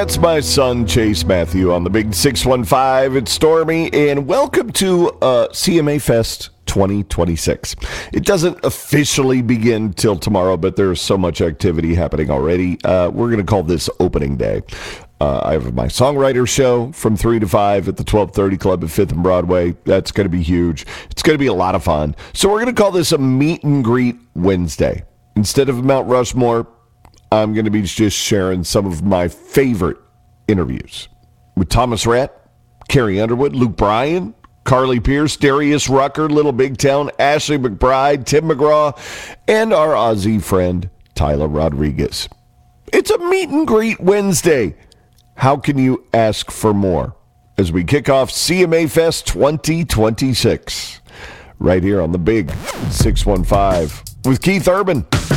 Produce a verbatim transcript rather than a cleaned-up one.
That's my son, Chase Matthew, on the big six one five. It's Stormy, and welcome to uh, C M A Fest twenty twenty-six. It doesn't officially begin till tomorrow, but there's so much activity happening already. Uh, we're going to call this opening day. Uh, I have my songwriter show from three to five at the twelve thirty Club at fifth and Broadway. That's going to be huge. It's going to be a lot of fun. So we're going to call this a meet and greet Wednesday. Instead of Mount Rushmore, I'm going to be just sharing some of my favorite interviews with Thomas Rhett, Carrie Underwood, Luke Bryan, Carly Pierce, Darius Rucker, Little Big Town, Ashley McBride, Tim McGraw, and our Aussie friend, Tyler Rodriguez. It's a meet and greet Wednesday. How can you ask for more? As we kick off C M A Fest twenty twenty-six, right here on the big six one five with Keith Urban.